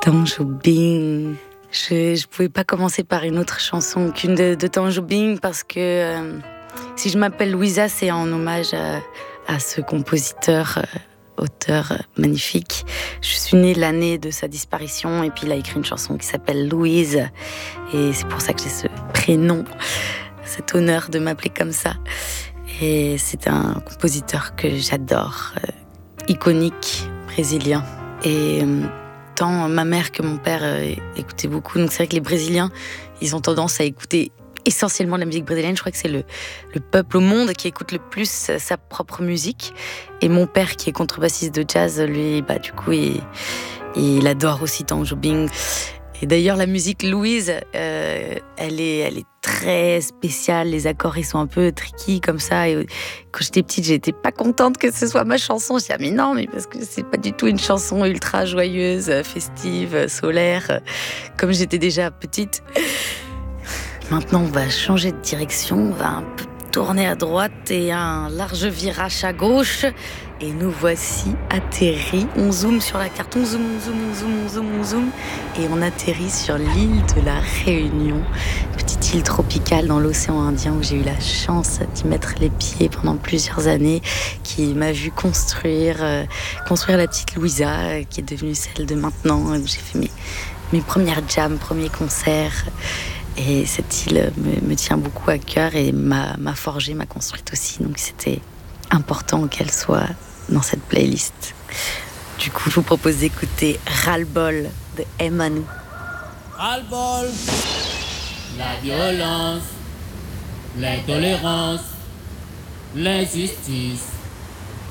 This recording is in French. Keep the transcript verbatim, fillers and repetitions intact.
Tanjo Bing. Je ne pouvais pas commencer par une autre chanson qu'une de, de Tanjo Bing parce que euh, si je m'appelle Louisa, c'est en hommage à, à ce compositeur, euh, auteur euh, magnifique. Je suis née l'année de sa disparition et puis il a écrit une chanson qui s'appelle Louise. Et c'est pour ça que j'ai ce prénom, cet honneur de m'appeler comme ça. Et c'est un compositeur que j'adore, euh, iconique, brésilien. Et euh, tant ma mère que mon père euh, écoutaient beaucoup. Donc c'est vrai que les Brésiliens, ils ont tendance à écouter essentiellement la musique brésilienne. Je crois que c'est le, le peuple au monde qui écoute le plus sa, sa propre musique. Et mon père, qui est contrebassiste de jazz, lui, bah, du coup, il, il adore aussi Tanjo Bing. Et d'ailleurs, la musique Louise, euh, elle est, elle est très spéciale. Les accords, ils sont un peu tricky comme ça. Et quand j'étais petite, j'étais pas contente que ce soit ma chanson. Je disais, ah, mais non, mais parce que c'est pas du tout une chanson ultra joyeuse, festive, solaire, comme j'étais déjà petite. Maintenant, on va changer de direction. On va un peu tourner à droite et un large virage à gauche. Et nous voici atterris. On zoome sur la carte, on zoome, on zoome, on zoome, on zoome, on zoome. Et on atterrit sur l'île de la Réunion. Petite île tropicale dans l'océan Indien où j'ai eu la chance d'y mettre les pieds pendant plusieurs années, qui m'a vu construire, euh, construire la petite Louisa, euh, qui est devenue celle de maintenant. J'ai fait mes, mes premières jams, premiers concerts. Et cette île me, me tient beaucoup à cœur et m'a, m'a forgée, m'a construite aussi. Donc c'était important qu'elle soit dans cette playlist. Du coup, je vous propose d'écouter Ras-le-bol de Emmanuel. Ras-le-bol, la violence, l'intolérance, l'injustice.